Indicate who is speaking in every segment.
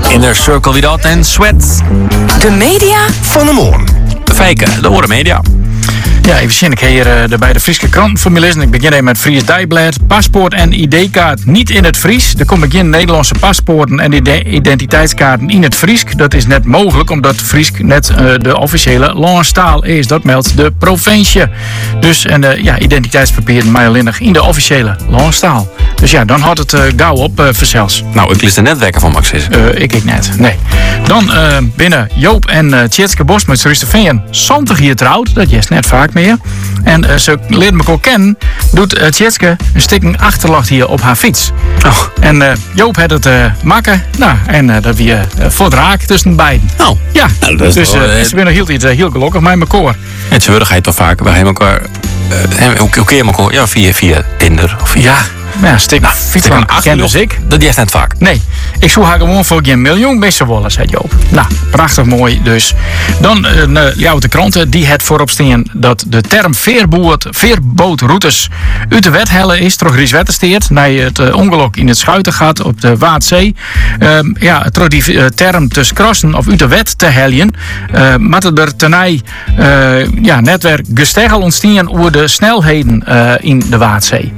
Speaker 1: Inner Circle Without and Sweat.
Speaker 2: De media
Speaker 3: van de morgen.
Speaker 1: Fijke, de Oren Media.
Speaker 4: Ja, even zien. Ik ga hier bij de Friese krant voor me lezen. Ik begin even met Fries Dijblad. Paspoort en ID-kaart niet in het Fries. Er komen geen Nederlandse paspoorten en identiteitskaarten in het Fries. Dat is net mogelijk, omdat Fries net de officiële landstaal is. Dat meldt de provincie. Dus identiteitspapieren maar alleen nog in de officiële landstaal. Dus ja, dan houdt het gauw op verzels.
Speaker 1: Nou, ik lees de netwerken van Max.
Speaker 4: Ik net, nee. Dan binnen Joop en Tjitske Bos met Rusteveen 70 hier trouwd. Dat is net vaak meer. En ze leert elkaar kennen. Doet Tjitske een stikking achterlacht hier op haar fiets.
Speaker 1: Oh.
Speaker 4: En Joop had het makken. Nou, en dat weer voor draak tussen beiden.
Speaker 1: Oh.
Speaker 4: Ja,
Speaker 1: dat is
Speaker 4: dus
Speaker 1: wel,
Speaker 4: ze zijn heel gelukkig met elkaar.
Speaker 1: En ze willen toch vaak bij elkaar. Hoe keer elkaar? Ja, via Tinder. Of via...
Speaker 4: Ja. Ja, stik fietsman ken dus ik.
Speaker 1: Dat is net vaak.
Speaker 4: Nee, ik zoek haar gewoon voor geen miljoen missen willen, zei Joop. Nou, prachtig mooi dus. Dan de kranten die het voorop staan dat de term veerbootroutes uit de wet hellen is, toch Rieswettersteert, na het ongeluk in het Schuitengat op de Waadzee. Door die term te krassen of uit de wet te hellen, moeten er tenij netwerk gesteggel ontstaan over de snelheden in de Waadzee.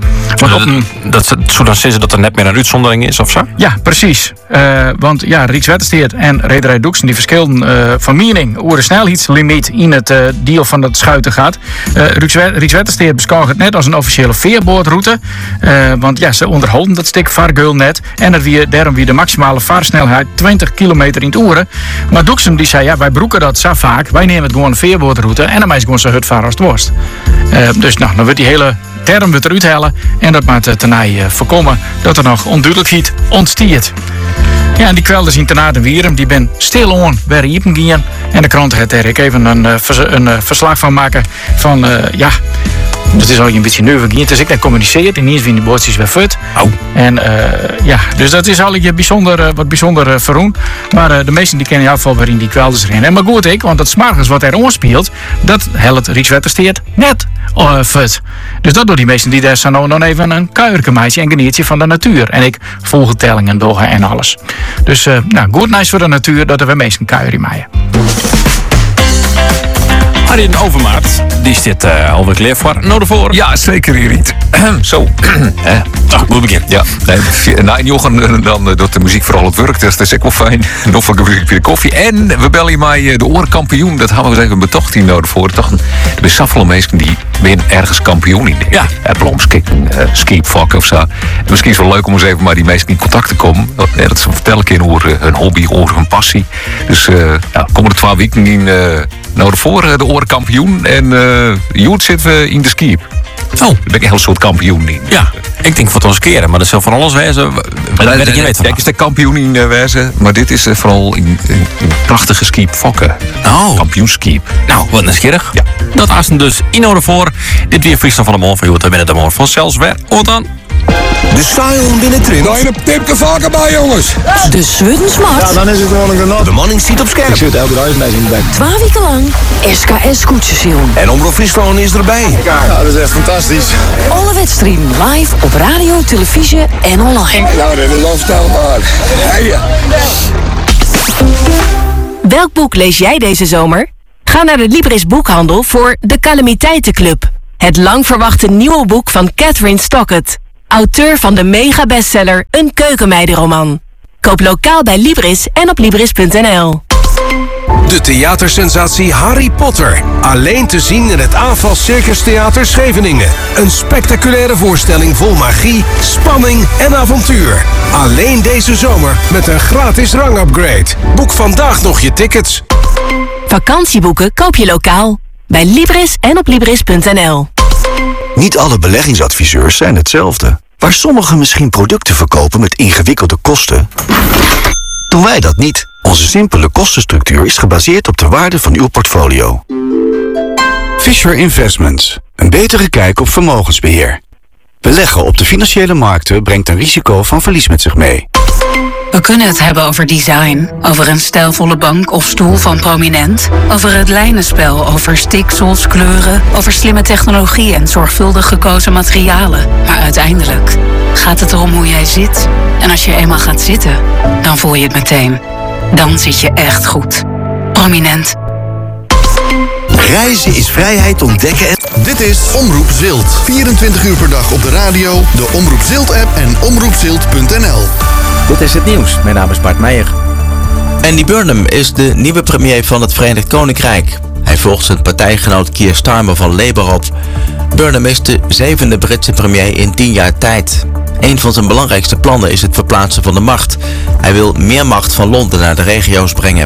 Speaker 1: Dan zeggen ze dat er net meer een uitzondering is of zo?
Speaker 4: Ja, precies. Want Rijkswettersteert en Rederij Doeksen die verschillen van mening over de snelheidslimiet in het deel van het Schuitengat. Rijkswettersteert beschouwt het net als een officiële veerboordroute. Want ze onderhouden dat stuk vaargeul net. En daarom weer de maximale vaarsnelheid 20 kilometer in het uur. Maar Doeksen die zei, wij broeken dat zo vaak. Wij nemen het gewoon een veerboordroute. En dan is gewoon zo hut varen als het worst. Dus dan wordt die hele term weer eruit halen. En dat maakt tenij voorkomen dat er nog onduidelijkheid ontstiert. Ja, en die kwelden zien ten de Wierum, die ben stil on waar iepen gingen. En de krant heeft er even een verslag van maken van, dat is al een beetje neuven. Dus ik net communiceerd en niet wie die boordjes weer fut.
Speaker 1: Oh.
Speaker 4: En dus dat is al wat bijzonder verroen. Maar de meesten die kennen in ieder geval waarin die kwelders erin. En maar goed want dat smargens wat er speelt, dat helpt Rijkswettersteert net fut. Dus dat door die meesten die daar staan dan even een kuierke meisje en geniertje van de natuur. En ik vogeltellingen doggen en alles. Dus goed nice voor de natuur dat er weer meesten kuieren maaien.
Speaker 1: Arjen Overmaat, die zit alweer klaar voor. Nou ervoor.
Speaker 5: Ja, zeker Riet. Zo.
Speaker 1: Goed begin.
Speaker 5: Ja, na een jochen dan doet de muziek vooral het werk. Dus dat is ook wel fijn. Nog een weer de koffie. En we bellen je mij de orenkampioen. Dat gaan we eens even betocht hier nodig voor. Toch de saffelen mensen die ben ergens kampioen in.
Speaker 1: Ja.
Speaker 5: Blomskikken, skiepvak of zo. En misschien is het wel leuk om eens even maar die mensen in contact te komen. Dat ze vertellen kunnen over hun hobby, over hun passie. Dus komen er 12 weken in nodig voor de orenkampioen. En Joet zitten we in de skiep.
Speaker 1: Oh.
Speaker 5: Daar ben ik een heel soort kampioen in.
Speaker 1: Ja, ik denk voor het ons keren, maar dat zal van alles wezen.
Speaker 5: Kijk, is de kampioen in wezen, maar dit is vooral in prachtige skiepvakken.
Speaker 1: Oh.
Speaker 5: Kampioenskiep.
Speaker 1: Nou, wat nieuwsgierig.
Speaker 5: Ja.
Speaker 1: Dat assen dus in orde voor. Dit weer Friesland van de Morgen van Joet. We binnen de Morgen van zelfs weer. Wat dan?
Speaker 3: De style binnen Trint.
Speaker 6: Nou, je een tipje vaker bij, jongens.
Speaker 2: de Zwuddensmart.
Speaker 6: Ja, dan is het gewoon een genot.
Speaker 3: De manning ziet op scherp.
Speaker 6: Ik zit elke dag in de bek.
Speaker 2: 12 weken lang SKS Koetjesjoen.
Speaker 3: En Omroep Friesland is erbij.
Speaker 6: Ja, dat is echt fantastisch.
Speaker 2: Alle wedstrijden live op radio, televisie en online.
Speaker 6: Nou, dat is onvoorstelbaar. Ja.
Speaker 7: Welk boek lees jij deze zomer? Ga naar de Libris Boekhandel voor De Calamiteitenclub. Het lang verwachte nieuwe boek van Catherine Stockett. Auteur van de mega-bestseller Een keukenmeidenroman. Koop lokaal bij Libris en op Libris.nl.
Speaker 3: De theatersensatie Harry Potter. Alleen te zien in het Aanval Circus Theater Scheveningen. Een spectaculaire voorstelling vol magie, spanning en avontuur. Alleen deze zomer met een gratis rangupgrade. Boek vandaag nog je tickets.
Speaker 7: Vakantieboeken koop je lokaal. Bij Libris en op Libris.nl.
Speaker 8: Niet alle beleggingsadviseurs zijn hetzelfde. Waar sommigen misschien producten verkopen met ingewikkelde kosten, doen wij dat niet. Onze simpele kostenstructuur is gebaseerd op de waarde van uw portfolio. Fisher Investments. Een betere kijk op vermogensbeheer. Beleggen op de financiële markten brengt een risico van verlies met zich mee.
Speaker 9: We kunnen het hebben over design, over een stijlvolle bank of stoel van Prominent, over het lijnenspel, over stiksels, kleuren, over slimme technologie en zorgvuldig gekozen materialen. Maar uiteindelijk gaat het erom hoe jij zit. En als je eenmaal gaat zitten, dan voel je het meteen. Dan zit je echt goed. Prominent.
Speaker 10: Reizen is vrijheid ontdekken en...
Speaker 11: Dit is Omroep Zilt. 24 uur per dag op de radio, de Omroep Zilt-app en omroepzilt.nl.
Speaker 12: Dit is het nieuws. Mijn naam is Bart Meijer. Andy Burnham is de nieuwe premier van het Verenigd Koninkrijk. Hij volgt zijn partijgenoot Keir Starmer van Labour op. Burnham is de 7e Britse premier in 10 jaar tijd. Een van zijn belangrijkste plannen is het verplaatsen van de macht. Hij wil meer macht van Londen naar de regio's brengen.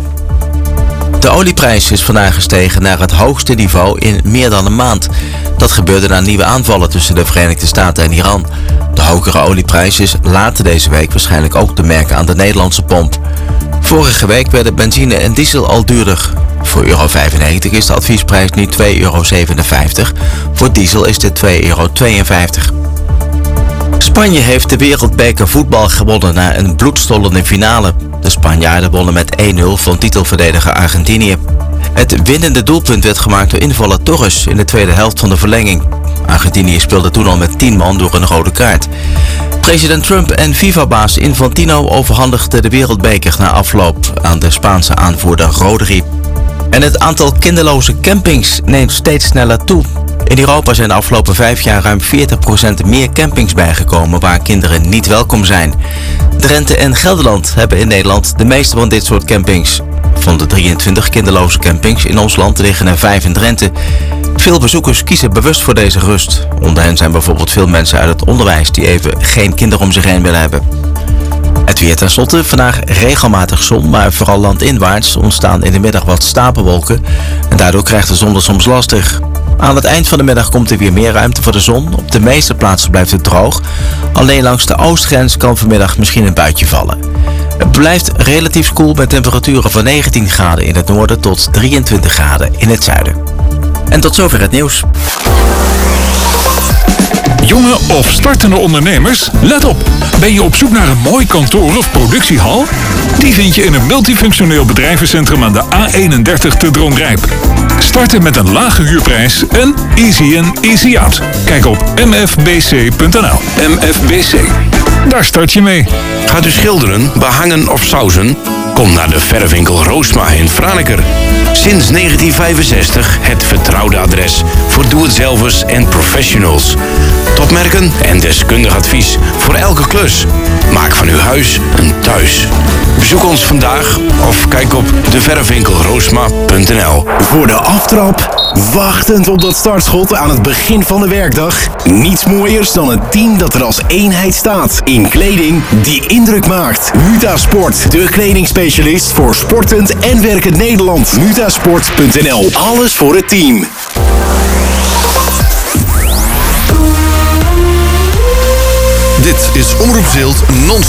Speaker 12: De olieprijs is vandaag gestegen naar het hoogste niveau in meer dan een maand. Dat gebeurde na nieuwe aanvallen tussen de Verenigde Staten en Iran. De hogere olieprijs is later deze week waarschijnlijk ook te merken aan de Nederlandse pomp. Vorige week werden benzine en diesel al duurder. Voor euro 95 is de adviesprijs nu €2,57. Voor diesel is dit €2,52. Spanje heeft de wereldbeker voetbal gewonnen na een bloedstollende finale. De Spanjaarden wonnen met 1-0 van titelverdediger Argentinië. Het winnende doelpunt werd gemaakt door invaller Torres in de tweede helft van de verlenging. Argentinië speelde toen al met 10 man door een rode kaart. President Trump en FIFA-baas Infantino overhandigden de wereldbeker na afloop aan de Spaanse aanvoerder Rodri. En het aantal kinderloze campings neemt steeds sneller toe. In Europa zijn de afgelopen 5 jaar ruim 40% meer campings bijgekomen waar kinderen niet welkom zijn. Drenthe en Gelderland hebben in Nederland de meeste van dit soort campings. Van de 23 kinderloze campings in ons land liggen er 5 in Drenthe. Veel bezoekers kiezen bewust voor deze rust. Onder hen zijn bijvoorbeeld veel mensen uit het onderwijs die even geen kinderen om zich heen willen hebben. Het weer tenslotte, vandaag regelmatig zon, maar vooral landinwaarts ontstaan in de middag wat stapelwolken. En daardoor krijgt de zon het soms lastig. Aan het eind van de middag komt er weer meer ruimte voor de zon. Op de meeste plaatsen blijft het droog. Alleen langs de oostgrens kan vanmiddag misschien een buitje vallen. Het blijft relatief koel met temperaturen van 19 graden in het noorden tot 23 graden in het zuiden. En tot zover het nieuws.
Speaker 13: Jonge of startende ondernemers, let op. Ben je op zoek naar een mooi kantoor of productiehal? Die vind je in een multifunctioneel bedrijvencentrum aan de A31 te Dronrijp. Starten met een lage huurprijs en easy in, easy out. Kijk op mfbc.nl. MFBC. Daar start je mee.
Speaker 10: Gaat u schilderen, behangen of sausen? Kom naar de verfwinkel Roosma in Franeker. Sinds 1965 het vertrouwde adres voor doe-het-zelvers en professionals. Topmerken en deskundig advies voor elke klus. Maak van uw huis een thuis. Bezoek ons vandaag of kijk op deverfwinkelroosma.nl.
Speaker 14: Voor de aftrap, wachtend op dat startschot aan het begin van de werkdag. Niets mooiers dan een team dat er als eenheid staat. In kleding die indruk maakt. Mutasport, de kledingspecialist voor sportend en werkend Nederland. Mutasport.nl, alles voor het team.
Speaker 11: Dit is Omroep Zilt non